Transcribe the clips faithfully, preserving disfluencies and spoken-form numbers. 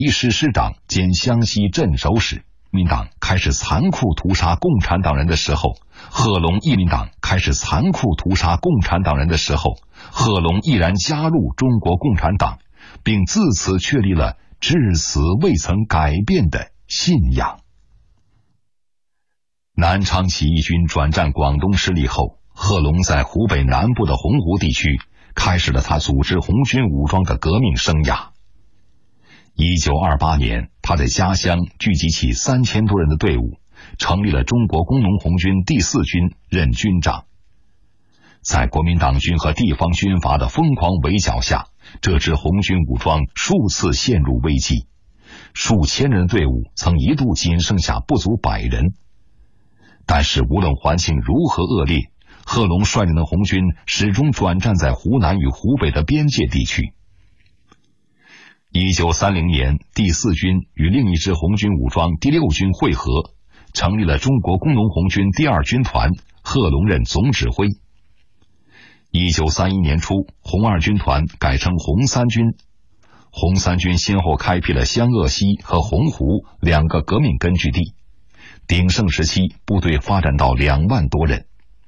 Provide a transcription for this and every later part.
一师师长兼湘西镇守使，民党开始残酷屠杀共产党人的时候，贺龙义民党开始残酷屠杀共产党人的时候，贺龙毅然加入中国共产党，并自此确立了至死未曾改变的信仰。南昌起义军转战广东失利后，贺龙在湖北南部的洪湖地区开始了他组织红军武装的革命生涯。一九二八年，他在家乡聚集起三千多人的队伍，成立了中国工农红军第四军，任军长。在国民党军和地方军阀的疯狂围剿下，这支红军武装数次陷入危机，数千人的队伍曾一度仅剩下不足百人。但是无论环境如何恶劣，贺龙率领的红军始终转战在湖南与湖北的边界地区。一九三零年，第四军与另一支红军武装第六军会合，成立了中国工农红军第二军团，贺龙任总指挥。一九三一年初，红二军团改称红三军。红三军先后开辟了湘鄂西和洪湖两个革命根据地，鼎盛时期部队发展到两万多人。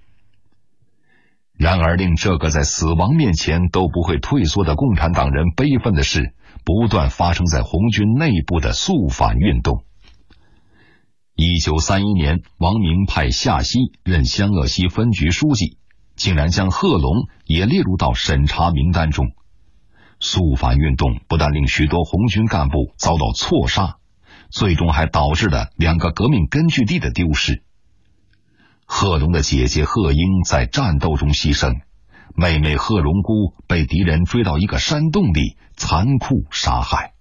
然而令这个在死亡面前都不会退缩的共产党人悲愤的是，不断发生在红军内部的肃反运动。一九三一年，王明派夏曦任湘鄂西分局书记，竟然将贺龙也列入到审查名单中。肃反运动不但令许多红军干部遭到错杀，最终还导致了两个革命根据地的丢失。贺龙的姐姐贺英在战斗中牺牲，妹妹贺荣姑被敌人追到一个山洞里残酷杀害。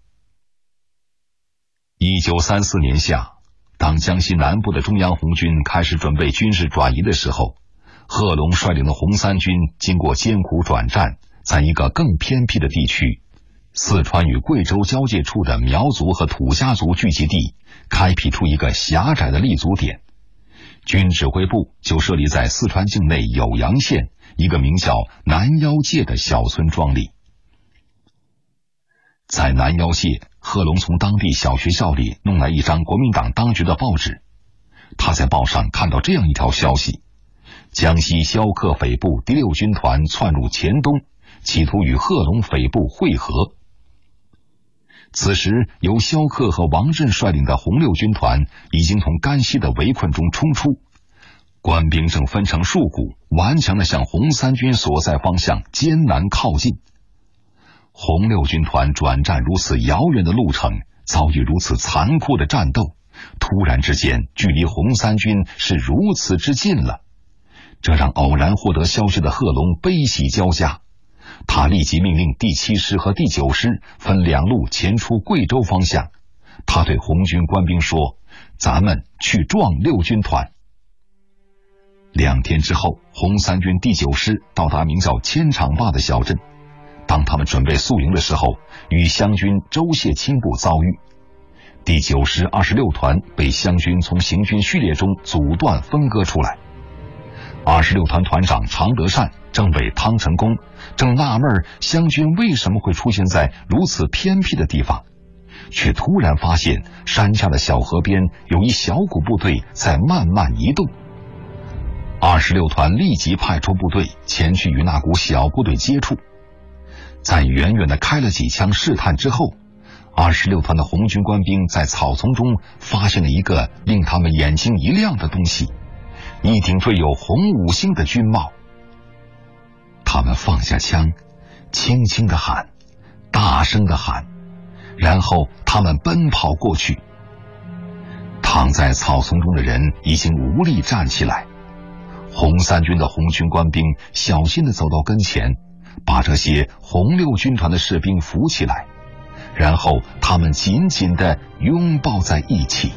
一九三四年夏，当江西南部的中央红军开始准备军事转移的时候，贺龙率领的红三军经过艰苦转战，在一个更偏僻的地区，四川与贵州交界处的苗族和土家族聚集地，开辟出一个狭窄的立足点。军指挥部就设立在四川境内酉阳县一个名叫南腰界的小村庄里。在南腰界，贺龙从当地小学校里弄来一张国民党当局的报纸，他在报上看到这样一条消息：江西萧克匪部第六军团窜入黔东，企图与贺龙匪部会合。此时由萧克和王震率领的红六军团已经从甘西的围困中冲出，官兵正分成数股，顽强地向红三军所在方向艰难靠近。红六军团转战如此遥远的路程，遭遇如此残酷的战斗，突然之间距离红三军是如此之近了，这让偶然获得消息的贺龙悲喜交加。他立即命令第七师和第九师分两路前出贵州方向。他对红军官兵说：“咱们去撞六军团。”两天之后，红三军第九师到达名叫千场坝的小镇。当他们准备宿营的时候，与湘军周谢清部遭遇。第九师二十六团被湘军从行军序列中阻断分割出来。二十六团团长常德善正为汤成功，正纳闷湘军为什么会出现在如此偏僻的地方，却突然发现山下的小河边有一小股部队在慢慢移动。二十六团立即派出部队前去与那股小部队接触，在远远地开了几枪试探之后，二十六团的红军官兵在草丛中发现了一个令他们眼睛一亮的东西，一顶缀有红五星的军帽。他们放下枪，轻轻地喊，大声地喊，然后他们奔跑过去。躺在草丛中的人已经无力站起来，红三军的红军官兵小心地走到跟前，把这些红六军团的士兵扶起来，然后他们紧紧地拥抱在一起。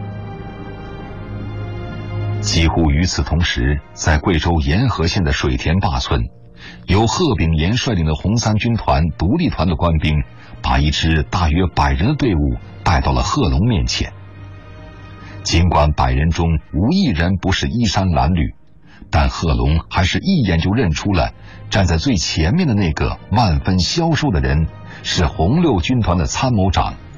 几乎与此同时，在贵州沿河县的水田坝村，由贺炳炎率领的红三军团独立团的官兵把一支大约百人的队伍带到了贺龙面前。尽管百人中无一人不是衣衫褴褛，但贺龙还是一眼就认出了站在最前面的那个万分消瘦的人是红六军团的参谋长